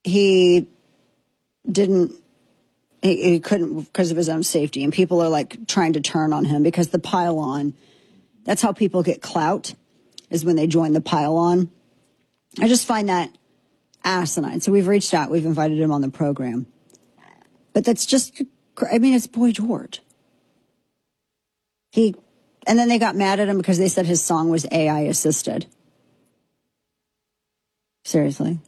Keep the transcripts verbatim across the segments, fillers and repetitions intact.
he didn't, he, he couldn't because of his own safety. And people are like trying to turn on him because the pylon, that's how people get clout, is when they join the pylon. I just find that asinine. So we've reached out. We've invited him on the program. But that's just, I mean, it's Boy George. He, and then they got mad at him because they said his song was A I assisted. Seriously.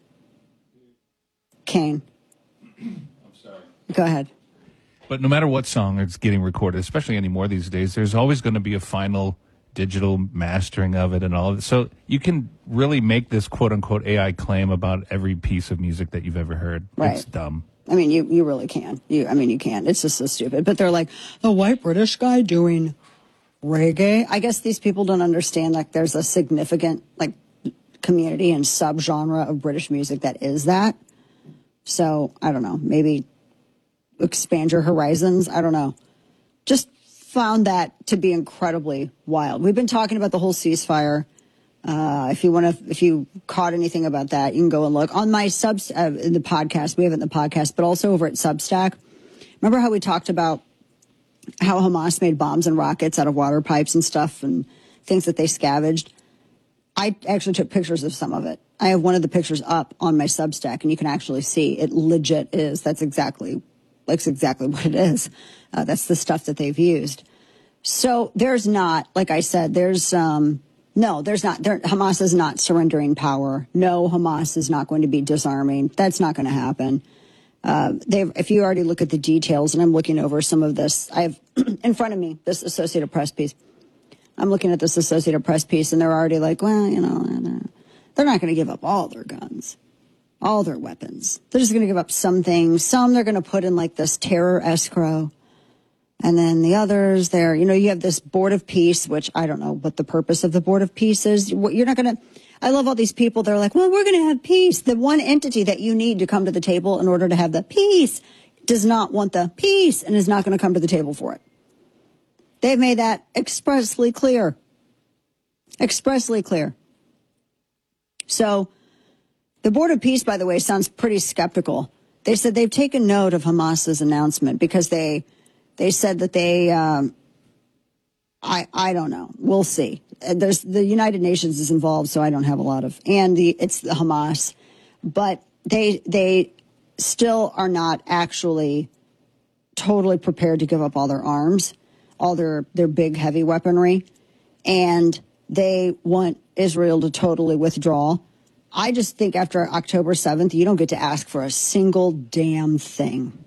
Kane. I'm sorry. Go ahead. But no matter what song is getting recorded, especially anymore these days, there's always going to be a final digital mastering of it and all of it. So you can really make this quote-unquote A I claim about every piece of music that you've ever heard. Right. It's dumb. I mean, you, you really can. You, I mean, you can. It's just so stupid. But they're like, the white British guy doing reggae? I guess these people don't understand, like, there's a significant, like, community and subgenre of British music that is that. So, I don't know. Maybe expand your horizons. I don't know. Just found that to be incredibly wild. We've been talking about the whole ceasefire. Uh, if you want to, if you caught anything about that, you can go and look on my subs, uh, in the podcast. We have it in the podcast, but also over at Substack. Remember how we talked about how Hamas made bombs and rockets out of water pipes and stuff and things that they scavenged? I actually took pictures of some of it. I have one of the pictures up on my Substack, and you can actually see it legit is. That's exactly, that's exactly what it is. Uh, that's the stuff that they've used. So there's not, like I said, there's, um, no, there's not, there, Hamas is not surrendering power. No, Hamas is not going to be disarming. That's not going to happen. Uh, they've, if you already look at the details, and I'm looking over some of this, I have in front of me this Associated Press piece. I'm looking at this Associated Press piece, and they're already like, well, you know, they're not going to give up all their guns, all their weapons. They're just going to give up some things. Some they're going to put in like this terror escrow. And then the others, they're, you know, you have this Board of Peace, which I don't know what the purpose of the Board of Peace is. You're not going to, I love all these people. They're like, well, we're going to have peace. The one entity that you need to come to the table in order to have the peace does not want the peace and is not going to come to the table for it. They've made that expressly clear. Expressly clear. So the Board of Peace, by the way, sounds pretty skeptical. They said they've taken note of Hamas's announcement because they they said that they, um, I I don't know. We'll see. There's the United Nations is involved, so I don't have a lot of, and the it's the Hamas, but they they still are not actually totally prepared to give up all their arms, all their, their big, heavy weaponry, and they want Israel to totally withdraw. I just think after October seventh, you don't get to ask for a single damn thing.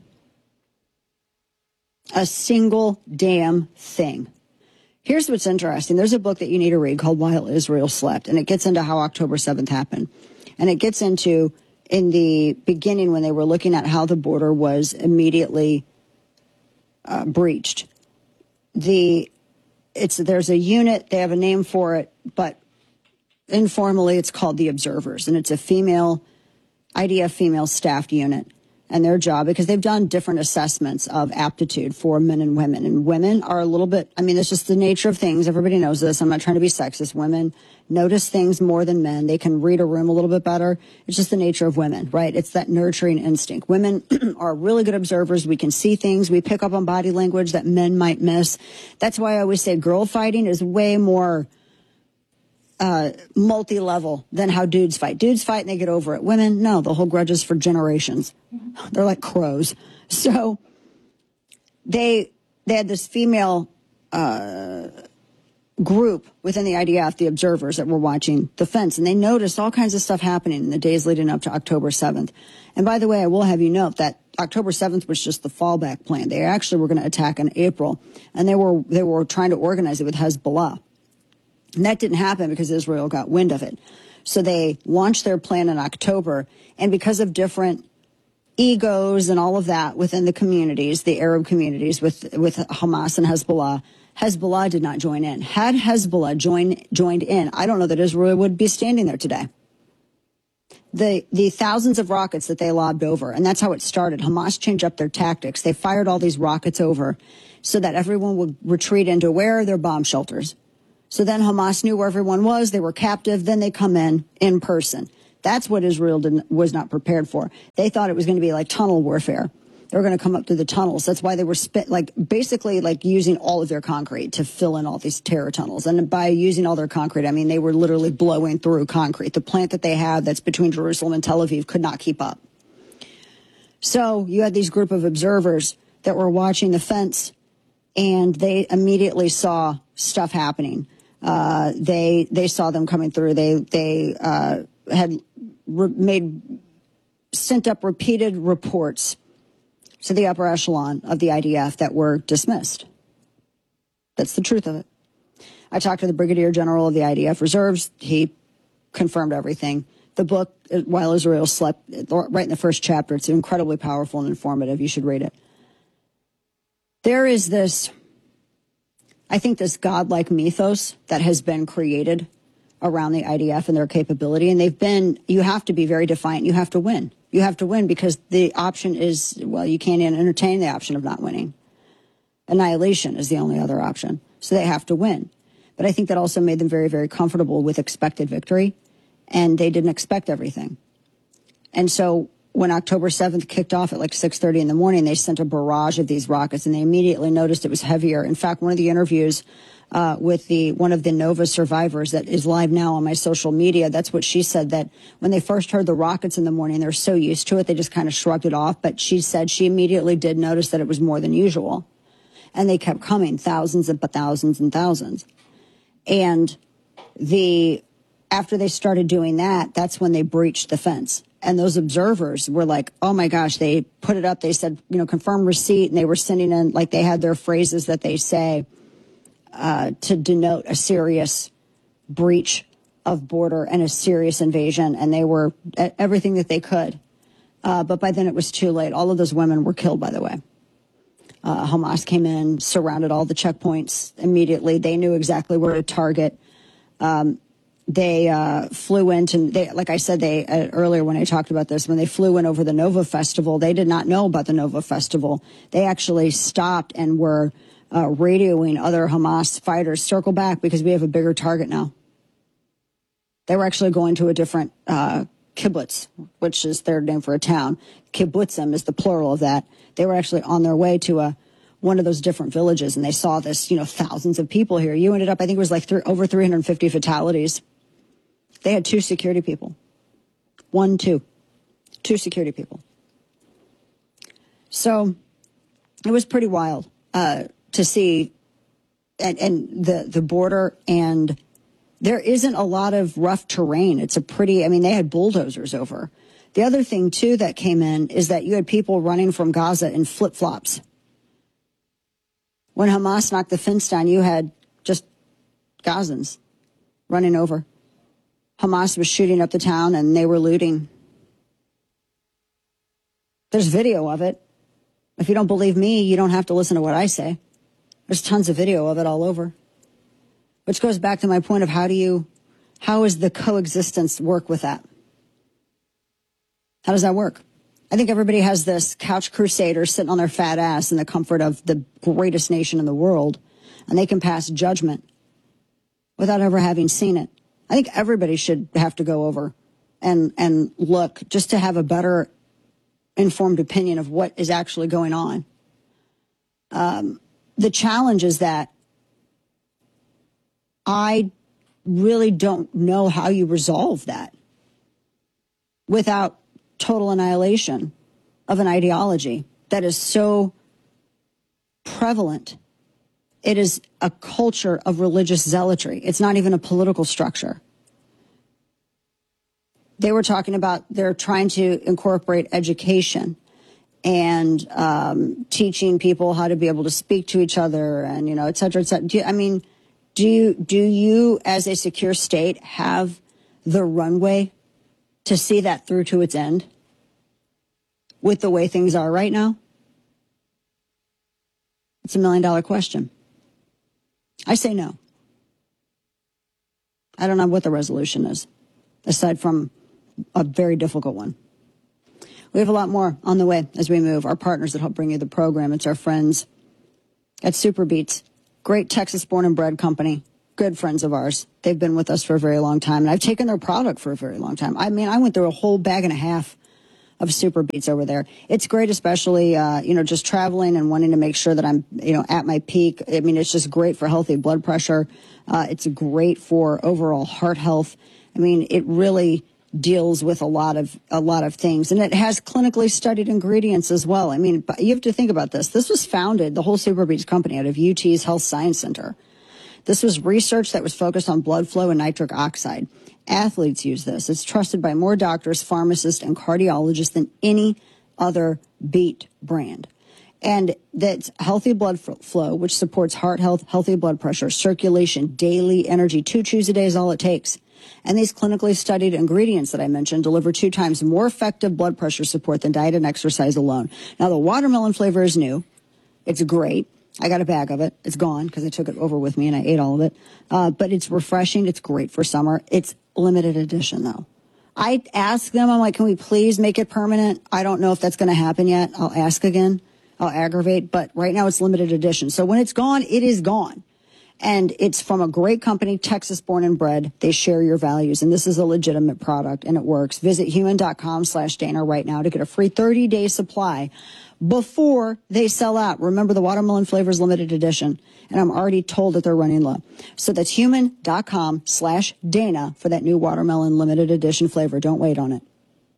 A single damn thing. Here's what's interesting. There's a book that you need to read called While Israel Slept, and it gets into how October seventh happened. And it gets into, in the beginning, when they were looking at how the border was immediately uh, breached. The it's there's a unit, they have a name for it, but informally it's called the Observers, and it's a female I D F female staffed unit, and their job, because they've done different assessments of aptitude for men and women, and women are a little bit, I mean, it's just the nature of things. Everybody knows this. I'm not trying to be sexist. Women notice things more than men. They can read a room a little bit better. It's just the nature of women, right? It's that nurturing instinct. Women are really good observers. We can see things. We pick up on body language that men might miss. That's why I always say girl fighting is way more uh, multi-level than how dudes fight. Dudes fight and they get over it. Women, no, they'll hold grudges for generations. They're like crows. So they they had this female uh, group within the I D F, the Observers, that were watching the fence, and they noticed all kinds of stuff happening in the days leading up to October seventh. And by the way, I will have you note that October seventh was just the fallback plan. They actually were going to attack in April, and they were they were trying to organize it with Hezbollah. And that didn't happen because Israel got wind of it. So they launched their plan in October, and because of different egos and all of that within the communities, the Arab communities with with Hamas and Hezbollah, Hezbollah did not join in. Had Hezbollah joined joined in, I don't know that Israel would be standing there today. The the thousands of rockets that they lobbed over, and that's how it started. Hamas changed up their tactics. They fired all these rockets over so that everyone would retreat into where are their bomb shelters. So then Hamas knew where everyone was. They were captive. Then they come in in person. That's what Israel didn't, was not prepared for. They thought it was going to be like tunnel warfare. They were going to come up through the tunnels. That's why they were spit, like basically like using all of their concrete to fill in all these terror tunnels. And by using all their concrete, I mean they were literally blowing through concrete. The plant that they have that's between Jerusalem and Tel Aviv could not keep up. So you had these group of observers that were watching the fence, and they immediately saw stuff happening. Uh, they they saw them coming through. They they uh, had re- made sent up repeated reports to the upper echelon of the I D F that were dismissed. That's the truth of it. I talked to the Brigadier General of the I D F Reserves. He confirmed everything. The book, While Israel Slept, right in the first chapter, it's incredibly powerful and informative. You should read it. There is this, I think, this godlike mythos that has been created around the I D F and their capability. And they've been, you have to be very defiant. You have to win. You have to win because the option is, well, you can't entertain the option of not winning. Annihilation is the only other option. So they have to win. But I think that also made them very, very comfortable with expected victory. And they didn't expect everything. And so when October seventh kicked off at like six thirty in the morning, they sent a barrage of these rockets, and they immediately noticed it was heavier. In fact, one of the interviews uh, with the one of the Nova survivors that is live now on my social media, that's what she said, that when they first heard the rockets in the morning, they're so used to it, they just kind of shrugged it off. But she said she immediately did notice that it was more than usual. And they kept coming, thousands and thousands and thousands. And the after they started doing that, that's when they breached the fence. And those observers were like, oh my gosh, they put it up. They said, you know, confirm receipt. And they were sending in, like they had their phrases that they say uh, to denote a serious breach of border and a serious invasion. And they were at everything that they could. Uh, but by then it was too late. All of those women were killed, by the way. Uh, Hamas came in, surrounded all the checkpoints immediately. They knew exactly where to target. Um, They uh, flew into, they, like I said they uh, earlier when I talked about this, when they flew in over the Nova Festival, they did not know about the Nova Festival. They actually stopped and were uh, radioing other Hamas fighters, circle back because we have a bigger target now. They were actually going to a different uh, kibbutz, which is their name for a town. Kibbutzim is the plural of that. They were actually on their way to a one of those different villages, and they saw this, you know, thousands of people here. You ended up, I think it was like th- over three hundred fifty fatalities. They had two security people. One, two. Two security people. So it was pretty wild uh, to see, and, and the, the border, and there isn't a lot of rough terrain. It's a pretty, I mean, they had bulldozers over. The other thing, too, that came in is that you had people running from Gaza in flip-flops. When Hamas knocked the fence down, you had just Gazans running over. Hamas was shooting up the town, and they were looting. There's video of it. If you don't believe me, you don't have to listen to what I say. There's tons of video of it all over. Which goes back to my point of how do you, how does the coexistence work with that? How does that work? I think everybody has this couch crusader sitting on their fat ass in the comfort of the greatest nation in the world, and they can pass judgment without ever having seen it. I think everybody should have to go over and, and look just to have a better informed opinion of what is actually going on. Um, the challenge is that I really don't know how you resolve that without total annihilation of an ideology that is so prevalent. It is a culture of religious zealotry. It's not even a political structure. They were talking about they're trying to incorporate education and um, teaching people how to be able to speak to each other and, you know, et cetera, et cetera. Do you, I mean, do you, do you as a secure state have the runway to see that through to its end with the way things are right now? It's a million dollar question. I say no. I don't know what the resolution is, aside from a very difficult one. We have a lot more on the way as we move. Our partners that help bring you the program. It's our friends at Super Beats. Great Texas born and bred company. good friends of ours. They've been with us for a very long time, and I've taken their product for a very long time. I mean, I went through a whole bag and a half of Super Beats over there. It's great, especially, uh, you know, just traveling and wanting to make sure that I'm, you know, at my peak. I mean, it's just great for healthy blood pressure. Uh, it's great for overall heart health. I mean, it really deals with a lot of a lot of things, and it has clinically studied ingredients as well. I mean, you have to think about this. This was founded, the whole Super Beats company, out of U T's Health Science Center. This was research that was focused on blood flow and nitric oxide. Athletes use this. It's trusted by more doctors, pharmacists, and cardiologists than any other Beat brand. And that's healthy blood flow, which supports heart health, healthy blood pressure, circulation, daily energy. Two chews a day is all it takes. And these clinically studied ingredients that I mentioned deliver two times more effective blood pressure support than diet and exercise alone. Now, the watermelon flavor is new. It's great. I got a bag of it. It's gone because I took it over with me and I ate all of it. Uh, but it's refreshing. It's great for summer. It's limited edition, though. I asked them, I'm like, can we please make it permanent? I don't know if that's going to happen yet. I'll ask again. I'll aggravate. But right now it's limited edition. So when it's gone, it is gone. And it's from a great company, Texas born and bred. They share your values. And this is a legitimate product and it works. Visit human.com slash Dana right now to get a free thirty day supply before they sell out. Remember, the watermelon flavor is limited edition, and I'm already told that they're running low. So that's human.com slash Dana for that new watermelon limited edition flavor. Don't wait on it.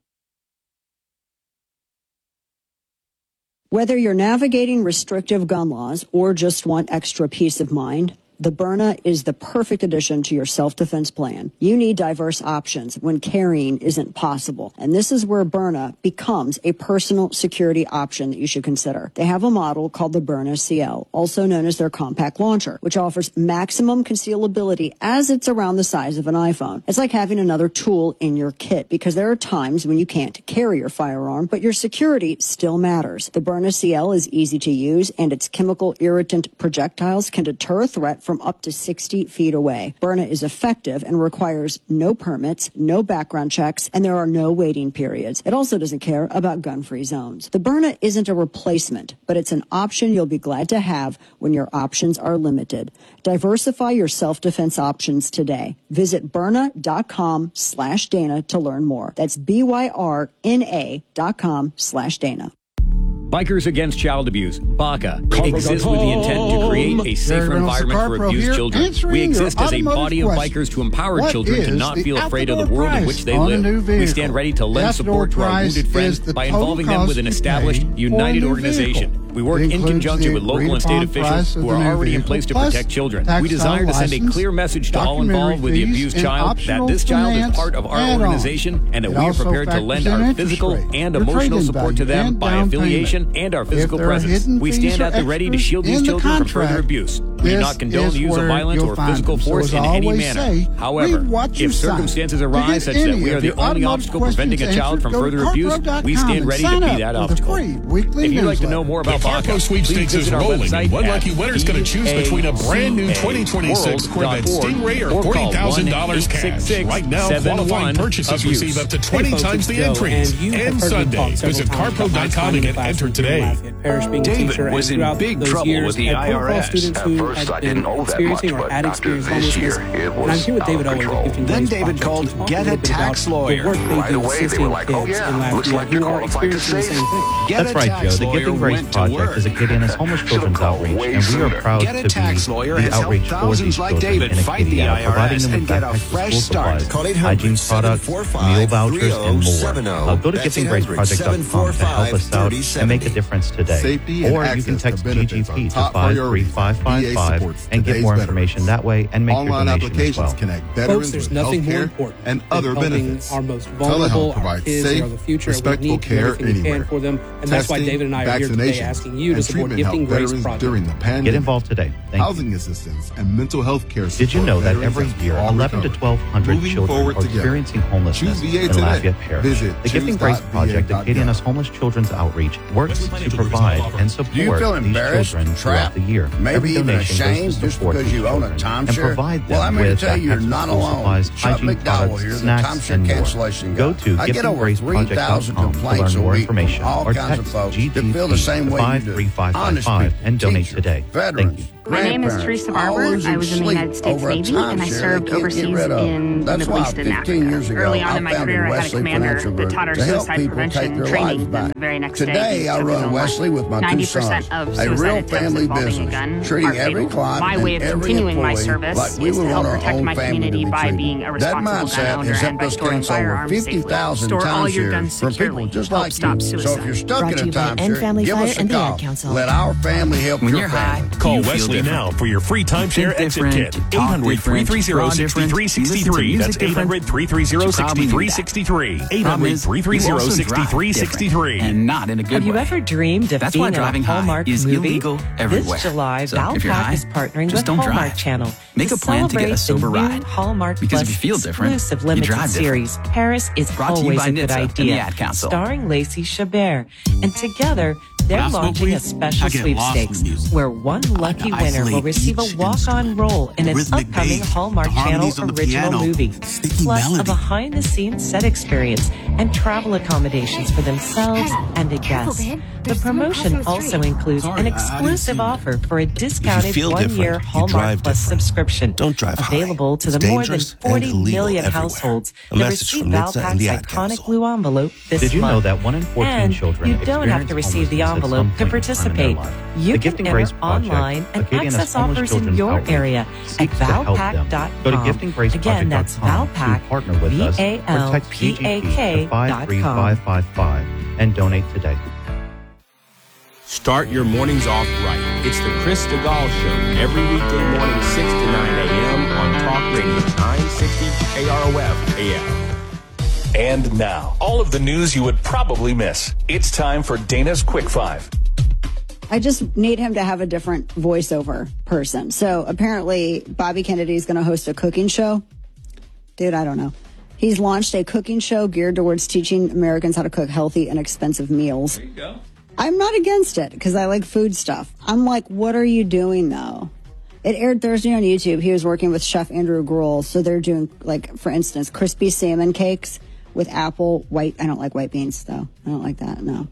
Whether you're navigating restrictive gun laws or just want extra peace of mind, the Byrna is the perfect addition to your self-defense plan. You need diverse options when carrying isn't possible. And this is where Byrna becomes a personal security option that you should consider. They have a model called the Byrna C L, also known as their compact launcher, which offers maximum concealability as it's around the size of an iPhone. It's like having another tool in your kit because there are times when you can't carry your firearm, but your security still matters. The Byrna C L is easy to use, and its chemical irritant projectiles can deter a threat from up to sixty feet away. Byrna is effective and requires no permits, no background checks, and there are no waiting periods. It also doesn't care about gun-free zones. The Byrna isn't a replacement, but it's an option you'll be glad to have when your options are limited. Diversify your self-defense options today. Visit Byrna.com slash Dana to learn more. That's B-Y-R-N-A dot com slash Dana. Bikers Against Child Abuse, BACA, exists with the intent to create a safer environment for abused children. We exist as a body of bikers to empower children to not feel afraid of the world in which they live. We stand ready to lend support to our wounded friends by involving them with an established, united organization. We work in conjunction with local and state officials who are already in place to protect children. We desire to send a clear message to all involved with the abused child that this child is part of our organization and that we are prepared to lend our physical and emotional support to them by affiliation and our physical presence. We stand at the ready to shield these children from further abuse. We do not condone the use of violence or physical force in any manner. However, if circumstances arise such that we are the only obstacle preventing a child from further abuse, we stand ready to be that obstacle. If you'd like to know more about Carpo Sweepstakes is rolling, and one lucky winner is going to choose between a brand new twenty twenty-six Corvette Stingray or forty thousand dollars cash. Right now, qualifying purchases receive up to twenty times the entries. And Sunday, visit carpo dot com and get entered today. David was in big trouble with the I R S. At first, I didn't know that much, but after this year, it was out of control. Then David called Get a Tax Lawyer. Right away, they were like, oh yeah, looks like you're qualified to save. That's right, Joe. The Giving Grace Project is a Gideonist homeless children's outreach, and we are proud to be the outreach for these children in Acadia, providing them with backpacks for school supplies, hygiene products, meal vouchers, and more. Uh, go to giving grace project dot com to help us out and make a difference today. Or you can text G G P to five three five five five and get more information that way and make your donation as well. Folks, there's nothing more important and other benefits. Our most vulnerable, our kids, they are the future, and we need to do everything we can for them. And that's why David and I are here today asking you to support Gifting Grace Project. During the pandemic, get involved today. Thank housing you. assistance and mental health care support. Did you know that every year eleven to twelve hundred children are experiencing homelessness in Lafayette Parish? Visit the Giving Grace Project, Acadiana's homeless children's outreach, works to provide and support these children throughout the year. Maybe even ashamed just because you own a timeshare? And provide them well, I'm with tell you, you're backpacks, not school alone. supplies, Chuck hygiene McDowell products, here, the snacks, timeshare and more. cancellation Go guy. to I gifting grace project dot com to learn more information all or kinds of text folks G G P that feel the same to way you five do. three five five Honest five people, and donate teachers, today. veterans, Thank you. My name is Teresa Barber. I was in the United States Navy, and I served overseas in the Middle East and Africa. Early on in my career, I had a commander that taught our suicide prevention training. Then the very next day, Today, I run Wesley with my two sons. Of a real attempts family involving business, a gun treating are every fatal. client My way of and every continuing my employee service like we is would to help want our protect own my family community to be by treated. being a That responsible gun mindset owner has and helped by us storing cancel over firearms safely. fifty thousand Store all your timeshare guns from securely. people just Help like stop you. suicide. So if you're stuck Brought in to a you by End timeshare, Family give Fire us a and the call. Ad Council. Let our family help When your you're family. high, Call you feel Wesley different. now for your free timeshare Think exit different, kit. talk eight hundred, three three zero, different, six three six three. That's eight hundred, three three zero, six three six three. eight hundred, three three zero, six three six three. And not in a good Have you way. ever dreamed of That's being why in driving a Hallmark high is movie? illegal everywhere. This July, So if you're Valpak high, is partnering just with don't Hallmark drive. Channel Make to a plan to get a celebrate sober the new ride. Hallmark Because Plus if you feel different, exclusive you limited drive different. series. Paris is Brought to you always by a good NHTSA and the idea. Ad Council. Starring Lacey Chabert, and together they're When I smoke launching weed, a special I get lost in sweepstakes the music. where one lucky I winner will isolate receive a each walk-on role in an rhythmic upcoming bass, Hallmark the Channel harmonies on the original piano, movie, sticky plus melody. a behind-the-scenes set experience and travel accommodations for themselves and the guests. The promotion also includes Sorry, an I- I didn't exclusive see that. offer for a discounted feel one-year different, you Hallmark drive Plus different. subscription. Don't drive high. Available to the It's more than dangerous and forty illegal million everywhere. households A that message receive from NHTSA and the Valpak's Ad iconic Council. blue envelope this Did you month. know that one in fourteen And children you don't have experience to receive the homelessness at envelope some to point in participate. their life? You The can Gifting enter Grace Project, online and Acadiana's access homeless offers in children's your outreach, area at seeks to help them. valpak dot com. Go to gifting grace project dot com Again, that's Valpak, to partner with us, or text G G P to five three five five five and donate today. Start your mornings off right. It's the Chris DeGaulle Show every weekday morning, six to nine a.m. on Talk Radio nine sixty K R O F A M. And now, all of the news you would probably miss. It's time for Dana's Quick Five. I just need him to have a different voiceover person. So apparently Bobby Kennedy is going to host a cooking show. Dude, I don't know. He's launched a cooking show geared towards teaching Americans how to cook healthy and expensive meals. There you go. I'm not against it because I like food stuff. I'm like, what are you doing though? It aired Thursday on YouTube. He was working with Chef Andrew Gruel. So they're doing, like, for instance, crispy salmon cakes with apple, white. I don't like white beans though. I don't like that. No.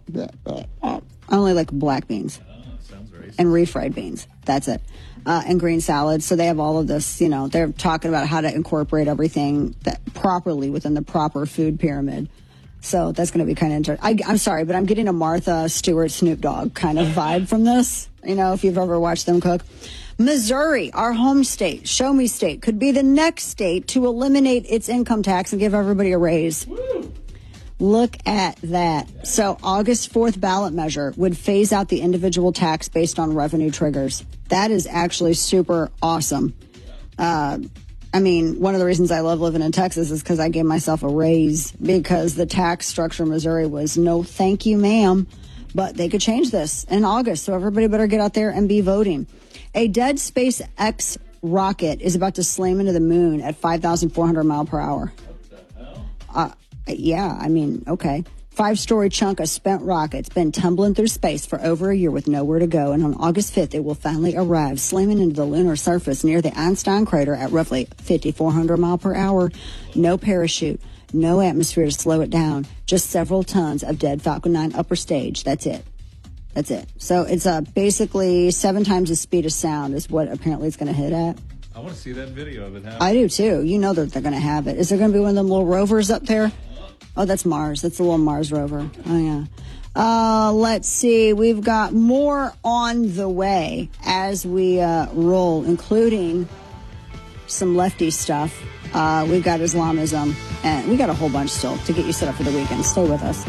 I only like black beans. And refried beans. That's it. Uh, and green salad. So they have all of this, you know, they're talking about how to incorporate everything that properly within the proper food pyramid. So that's going to be kind of interesting. I'm sorry, but I'm getting a Martha Stewart Snoop Dogg kind of vibe from this. You know, if you've ever watched them cook. Missouri, our home state, show me state, could be the next state to eliminate its income tax and give everybody a raise. Woo. Look at that. So August fourth ballot measure would phase out the individual tax based on revenue triggers. That is actually super awesome. Uh, I mean, one of the reasons I love living in Texas is because I gave myself a raise because the tax structure in Missouri was no thank you, ma'am. But they could change this in August, so everybody better get out there and be voting. A dead SpaceX rocket is about to slam into the moon at five thousand four hundred miles per hour. Uh, yeah, I mean, okay. Five-story chunk of spent rocket's been tumbling through space for over a year with nowhere to go, and on August fifth, it will finally arrive, slamming into the lunar surface near the Einstein crater at roughly five thousand four hundred miles per hour. No parachute, no atmosphere to slow it down, just several tons of dead Falcon nine upper stage. That's it. That's it. So it's uh, basically seven times the speed of sound is what apparently it's going to hit at. I want to see that video of it happen. I do, too. You know that they're going to have it. Is there going to be one of them little rovers up there? Oh, that's Mars. That's the little Mars rover. Oh, yeah. Uh, let's see. We've got more on the way as we uh, roll, including some lefty stuff. Uh, we've got Islamism, and we got a whole bunch still to get you set up for the weekend. Stay with us.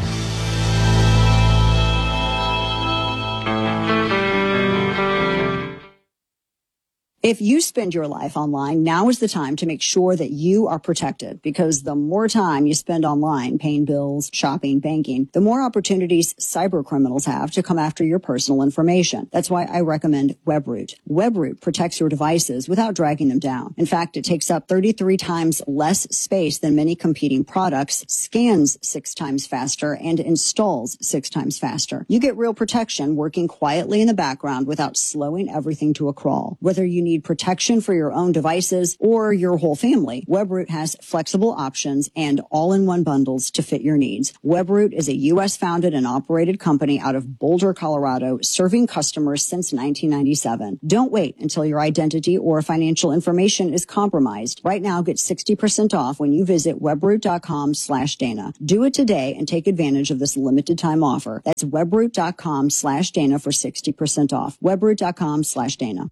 If you spend your life online, now is the time to make sure that you are protected, because the more time you spend online paying bills, shopping, banking, the more opportunities cyber criminals have to come after your personal information. That's why I recommend WebRoot. WebRoot protects your devices without dragging them down. In fact, it takes up thirty-three times less space than many competing products, scans six times faster, and installs six times faster. You get real protection working quietly in the background without slowing everything to a crawl. Whether you need need protection for your own devices or your whole family, Webroot has flexible options and all-in-one bundles to fit your needs. Webroot is a U S founded and operated company out of Boulder, Colorado, serving customers since nineteen ninety-seven. Don't wait until your identity or financial information is compromised. Right now, get sixty percent off when you visit webroot.com slash Dana. Do it today and take advantage of this limited time offer. That's webroot.com slash Dana for sixty percent off. Webroot.com slash Dana.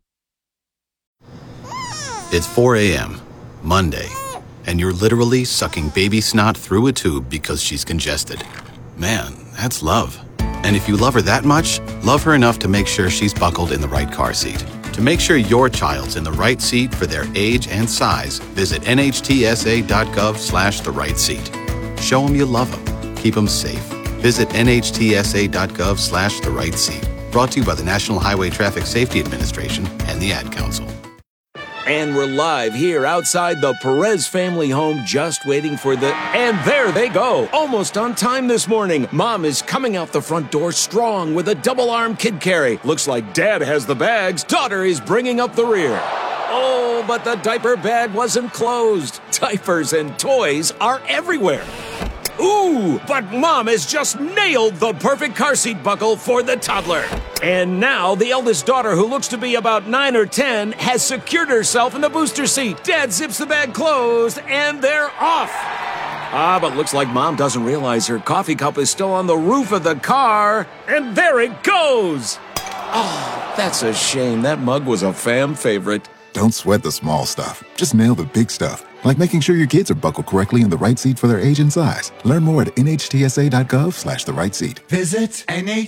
It's four a.m., Monday, and you're literally sucking baby snot through a tube because she's congested. Man, that's love. And if you love her that much, love her enough to make sure she's buckled in the right car seat. To make sure your child's in the right seat for their age and size, visit nhtsa.gov slash the right seat. Show them you love them. Keep them safe. Visit nhtsa.gov slash the right seat. Brought to you by the National Highway Traffic Safety Administration and the Ad Council. And we're live here outside the Perez family home, just waiting for the... And there they go! Almost on time this morning. Mom is coming out the front door strong with a double-arm kid carry. Looks like Dad has the bags. Daughter is bringing up the rear. Oh, but the diaper bag wasn't closed. Diapers and toys are everywhere. Ooh, but Mom has just nailed the perfect car seat buckle for the toddler. And now the eldest daughter, who looks to be about nine or ten, has secured herself in the booster seat. Dad zips the bag closed, and they're off. Ah, but looks like Mom doesn't realize her coffee cup is still on the roof of the car. And there it goes. Oh, that's a shame. That mug was a fam favorite. Don't sweat the small stuff. Just nail the big stuff. Like making sure your kids are buckled correctly in the right seat for their age and size. Learn more at nhtsa.gov slash the right seat. Visit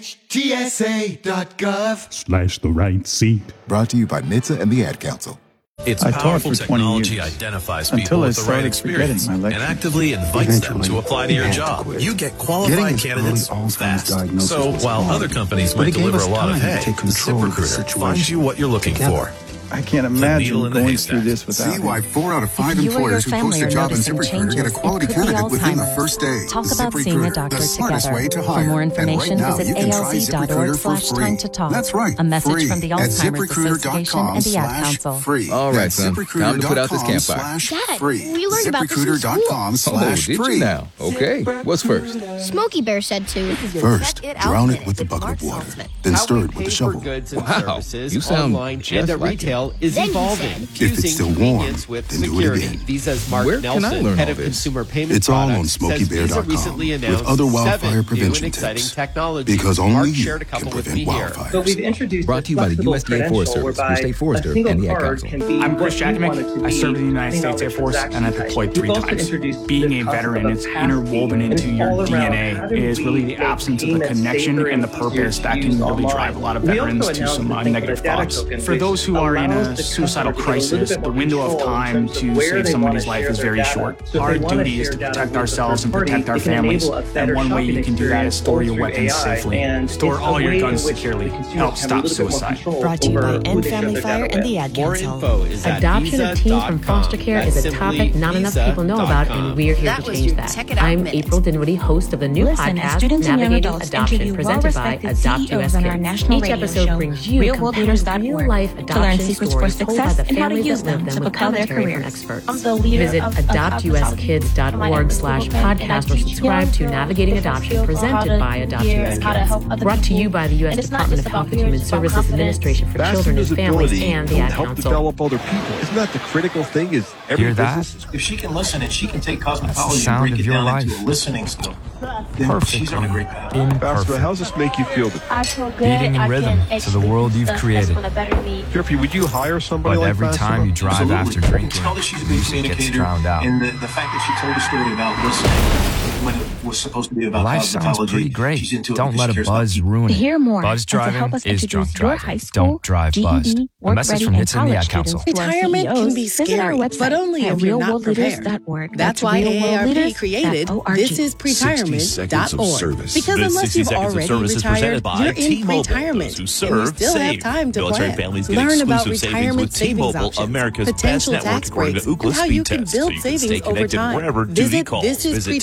nhtsa.gov slash the right seat. Brought to you by N H T S A and the Ad Council. Its powerful technology identifies people with the right experience and actively invites them to apply to your job. You get qualified candidates fast. So while other companies might deliver a lot of hay, ZipRecruiter finds you what you're looking for. I can't imagine going through this without See why four out of five employers who post a job on ZipRecruiter get a quality candidate within the first day. Talk about seeing a doctor together. For more information, visit alz.org slash time to talk. That's right. A message free. from the Alzheimer's Association and the Ad Council. Free. All right, son. Time to put out this campfire. Dad, we learned about this in school. Oh, did you now? Okay. What's first? Smokey Bear said to. First, drown it with a bucket of water. Then stir it with a shovel. Wow. You sound just like it. Is evolving. If it's still warm, then do it again. Visa's Mark Where Nelson, can I learn head all of this? consumer payment It's all on products, smokey bear dot com with other wildfire prevention tips. Because only you can prevent wildfires. So we've introduced Brought to you by the U S D A Forest Service, the State Forester, and the Ad Council. I'm Chris Jackman. I served in the United States Air Force and I've deployed three times. Being a veteran, it's interwoven into your D N A. It is really the absence of the connection and the purpose that can really drive a lot of veterans to some uh, negative thoughts. For those who are in a suicidal crisis, the window of time to save somebody's life is very short. Our duty is to protect ourselves and protect our families, and one way you can do that is store your weapons safely. Store all your guns securely. Help stop suicide. Brought to you by End Family Fire and the Ad Council. Adoption of teens from foster care is a topic not enough people know about, and we're here to change that. I'm April Dinwiddie, host of the new podcast, Navigating Adoption, presented by Adopt U S Care. Each episode brings you computers real-life adoption stories told by the families that live them with commentary from experts. Visit adopt u s kids dot org slash podcast or subscribe to Navigating Adoption, presented by Adopt U S Kids. Brought to you by the U S Department of Health and Human Services Administration for Children and Families and the Ad Council. Develop other people. Isn't that the critical thing? Is every Hear that? business? If she can listen and she can take cosmetology and break it down life. into a listening skill, then Perfect. she's on a great path. Ambassador, how does this make you feel? I feel good. Beating in rhythm to the world you've created. Jerpy, would you hire somebody but like every that? time you drive Absolutely. after drinking, Tell that she's a good music gets drowned out. And the, the fact that she told a story about listening when it was supposed to be about life sounds pretty great. She's into Don't it let a buzz ruin To it. hear more Buzz and to driving help us is drunk introduce your driving. high school, Don't drive G E D, buzzed. A message work-ready from and Hits in the college Ad Council. students to our Retirement C E Os, can be visit our scary, website but only at if you're not real world leaders prepared. dot org. That's why A A R P created This Is Pretirement dot org. Because unless you've already retired, you're in retirement, and you still have time to plan. Learn about retirement savings options, potential tax breaks, and how you can build savings over time. Visit this is pretirement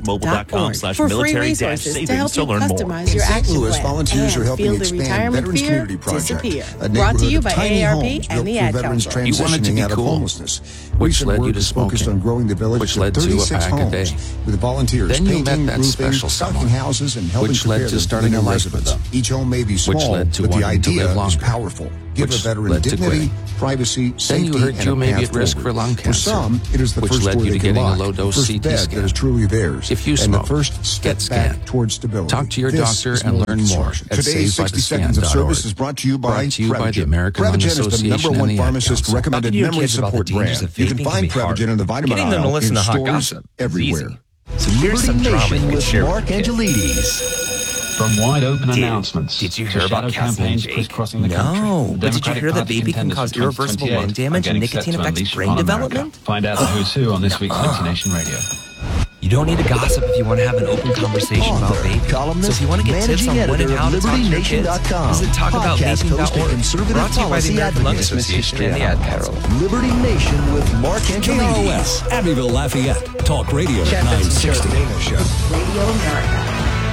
retirement slash military dash savings to learn more. In Saint Louis, volunteers are helping expand Veterans Community Project, a neighborhood of tiny homes built for veterans transitioning out of homelessness. Which led you to focused on growing the village which to led to a thirty-six pack a homes, day. with volunteers Then you painting, met that roofing, special stocking someone, houses, and helping which led prepare to them starting for a their life with residence. them, Each home may be small, which led to but the wanting to idea live is longer, powerful. Give which a veteran led to dignity, quitting. privacy, Then safety, you heard and you a may be path at risk forward. for lung For cancer, some, it is the which first led door you they to can getting a lock, low-dose the first C T bed scan. that is truly theirs, If you and smoke, the first step get scanned. back towards stability. Talk to your This doctor is and Mold learn more Construction. at Today's save by the sixty seconds of scan dot org. service is brought to you by Brought to you by the Prevagen. American Lung Prevagen is the Association number and one the Ad pharmacist Council. recommended Talking to your memory kids about the support dangers brand. of You can vaping can find be hard. Prevagen in the vitamin Getting them to aisle, listen in to hot stores, gossip is everywhere. easy. So here's some drama you can share with your kids. From wide open Did- announcements. Did you to hear about shadow Cassie and campaigns Jake? crisscrossing the No, country. but did you hear that vaping can cause irreversible lung damage and nicotine affects brain development? Find out the who's who on this week's Empty Nation Radio. You don't need to gossip if you want to have an open conversation about vaping. So if you want to get tips on when and how to talk to your kids, visit talk about vaping dot org. Brought to you by the American Lung Association and the Ad Council. Liberty Nation with Mark K R O S, Abbeville, Lafayette. Talk Radio nine sixty. Radio America.